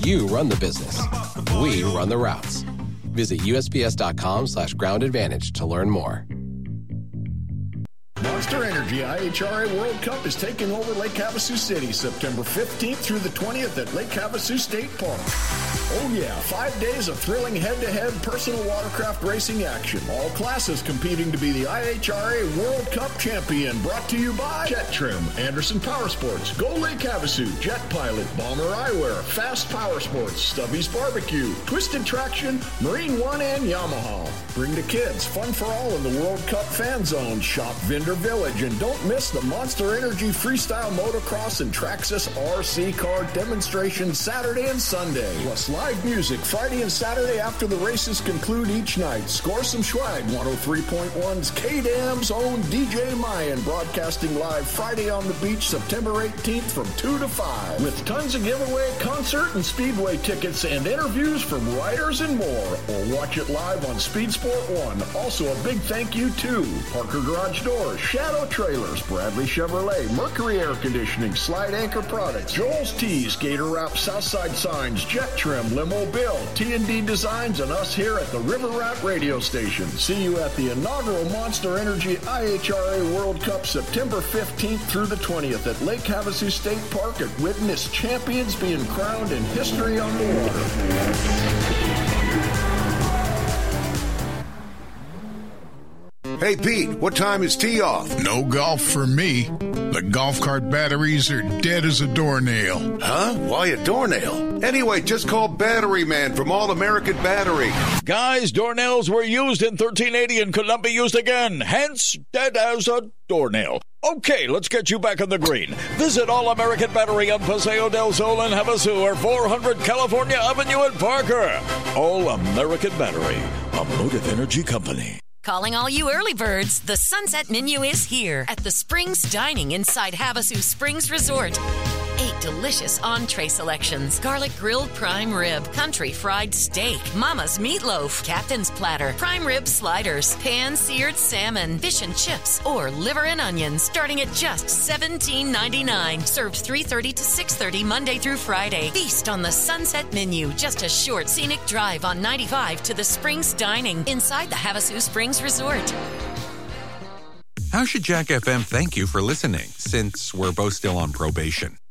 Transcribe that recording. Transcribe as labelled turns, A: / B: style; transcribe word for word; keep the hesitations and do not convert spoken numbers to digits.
A: You run the business. We run the routes. Visit U S P S dot com slash ground advantage to learn more.
B: Monster Energy I H R A World Cup is taking over Lake Havasu City September fifteenth through the twentieth at Lake Havasu State Park. Oh yeah, five days of thrilling head-to-head personal watercraft racing action. All classes competing to be the I H R A World Cup champion. Brought to you by Jet Trim, Anderson Power Sports, Go Lake Havasu, Jet Pilot, Bomber Eyewear, Fast Power Sports, Stubby's Barbecue, Twisted Traction, Marine One, and Yamaha. Bring the kids, fun for all in the World Cup fan zone. Shop Vendor Village, and don't miss the Monster Energy Freestyle Motocross and Traxxas R C car demonstration Saturday and Sunday. Plus live music Friday and Saturday after the races conclude each night. Score some swag. one oh three point one's K-Dam's own D J Mayan broadcasting live Friday on the beach September eighteenth from two to five. With tons of giveaway, concert, and speedway tickets and interviews from riders and more. Or watch it live on Speed Sport One. Also a big thank you to Parker Garage Doors, Shadow Trailers, Bradley Chevrolet, Mercury Air Conditioning, Slide Anchor Products, Joel's Tees, Gator Wrap, Southside Signs, Jet Trim, Limo Bill, T and D Designs, and us here at the River Rat Radio Station. See you at the inaugural Monster Energy I H R A World Cup September fifteenth through the twentieth at Lake Havasu State Park and witness champions being crowned in history on the water.
C: Hey, Pete, what time is tee off?
D: No golf for me. The golf cart batteries are dead as a doornail.
C: Huh? Why a doornail? Anyway, just call Battery Man from All American Battery.
E: Guys, doornails were used in thirteen eighty and could not be used again. Hence, dead as a doornail. Okay, let's get you back on the green. Visit All American Battery on Paseo del Sol and Havasu or four hundred California Avenue in Parker. All American Battery, a Motive Energy company.
F: Calling all you early birds, the Sunset Menu is here at the Springs Dining inside Havasu Springs Resort. Eight delicious entree selections: garlic grilled prime rib, country fried steak, mama's meatloaf, captain's platter, prime rib sliders, pan-seared salmon, fish and chips, or liver and onions, starting at just seventeen ninety-nine. Served three thirty to six thirty Monday through Friday. Feast on the Sunset Menu, just a short scenic drive on ninety-five to the Springs Dining inside the Havasu Springs Resort.
G: How should Jack F M thank you for listening, since we're both still on probation?